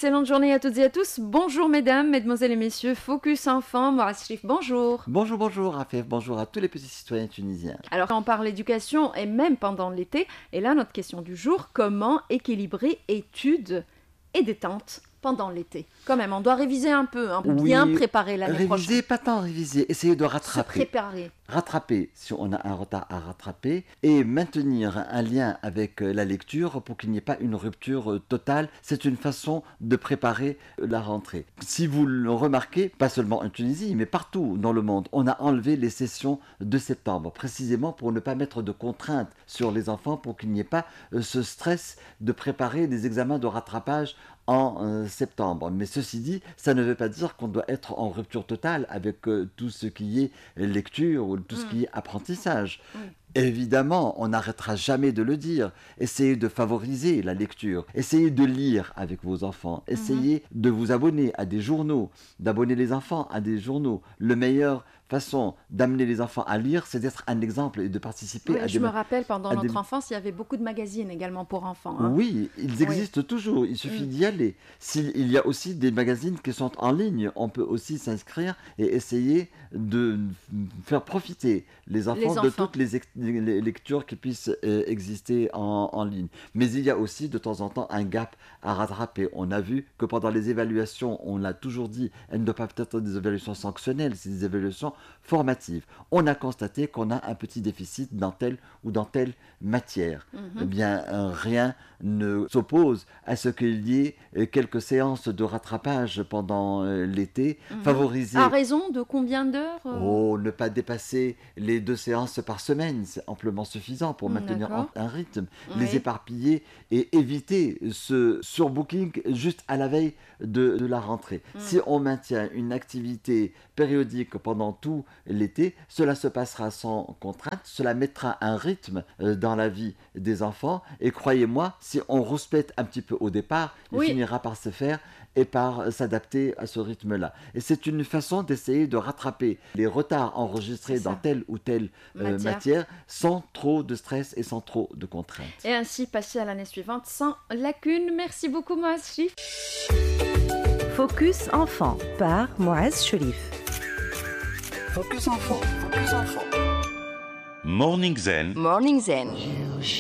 Excellente journée à toutes et à tous. Bonjour mesdames, mesdemoiselles et messieurs. Focus Enfant, Mourad Chelif, bonjour. Bonjour Rafef, bonjour à tous les petits citoyens tunisiens. Alors on parle éducation et même pendant l'été. Et là notre question du jour, comment équilibrer études et détente pendant l'été? Quand même, on doit réviser un peu, bien préparer l'année prochaine. Réviser, pas tant réviser, essayer de rattraper. Se préparer. Rattraper si on a un retard à rattraper et maintenir un lien avec la lecture pour qu'il n'y ait pas une rupture totale. C'est une façon de préparer la rentrée. Si vous le remarquez, pas seulement en Tunisie, mais partout dans le monde, on a enlevé les sessions de septembre, précisément pour ne pas mettre de contraintes sur les enfants, pour qu'il n'y ait pas ce stress de préparer des examens de rattrapage en septembre. Mais ceci dit, ça ne veut pas dire qu'on doit être en rupture totale avec tout ce qui est lecture ou tout ce qui est apprentissage. Évidemment, on n'arrêtera jamais de le dire. Essayez de favoriser la lecture. Essayez de lire avec vos enfants. Essayez de vous abonner à des journaux, d'abonner les enfants à des journaux. Le meilleur façon d'amener les enfants à lire, c'est d'être un exemple et de participer à des... Je me rappelle, pendant notre enfance, il y avait beaucoup de magazines également pour enfants. Oui, ils existent toujours, il suffit d'y aller. Il y a aussi des magazines qui sont en ligne, on peut aussi s'inscrire et essayer de faire profiter les enfants de toutes les lectures qui puissent exister en ligne. Mais il y a aussi de temps en temps un gap à rattraper. On a vu que pendant les évaluations, on l'a toujours dit, elles ne doivent pas être des évaluations sanctionnelles, c'est des évaluations formatives. On a constaté qu'on a un petit déficit dans telle ou dans telle matière. Eh bien, rien ne s'oppose à ce qu'il y ait quelques séances de rattrapage pendant l'été, favoriser... À raison de combien d'heures ne pas dépasser les 2 séances par semaine, c'est amplement suffisant pour maintenir un rythme. Les éparpiller et éviter ce surbooking juste à la veille de la rentrée. Si on maintient une activité périodique pendant tout l'été, cela se passera sans contrainte, cela mettra un rythme dans la vie des enfants et croyez-moi, si on rouspète un petit peu au départ, il finira par se faire et par s'adapter à ce rythme-là. Et c'est une façon d'essayer de rattraper les retards enregistrés dans telle ou telle matière sans trop de stress et sans trop de contraintes. Et ainsi passer à l'année suivante sans lacune. Merci beaucoup Mourad Chelif. Focus Enfant par Mourad Chelif. Focus Enfant. Focus Enfant. Morning Zen. Morning Zen.